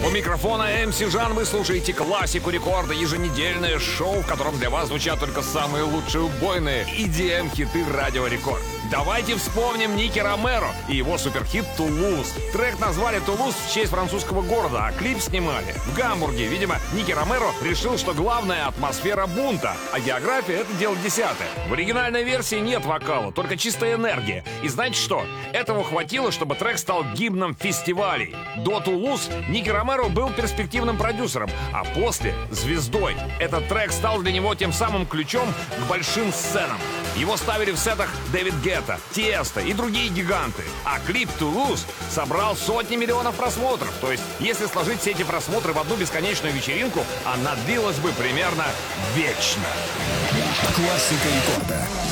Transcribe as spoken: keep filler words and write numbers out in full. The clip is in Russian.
У микрофона эм си Жан, вы слушаете классику рекорда, еженедельное шоу, в котором для вас звучат только самые лучшие убойные и ди эм-хиты Радио Рекорд. Давайте вспомним Ники Ромеро и его суперхит «Тулуз». Трек назвали «Тулуз» в честь французского города, а клип снимали в Гамбурге. Видимо, Ники Ромеро решил, что главная атмосфера бунта, а география — это дело десятое. В оригинальной версии нет вокала, только чистая энергия. И знаете что? Этого хватило, чтобы трек стал гимном фестивалей. До «Тулуз» Ники Ромеро был перспективным продюсером, а после — звездой. Этот трек стал для него тем самым ключом к большим сценам. Его ставили в сетах Дэвид Гетта, Тиесто и другие гиганты. А клип «Тулуз» собрал сотни миллионов просмотров. То есть, если сложить все эти просмотры в одну бесконечную вечеринку, она длилась бы примерно вечно. Классика рекорда.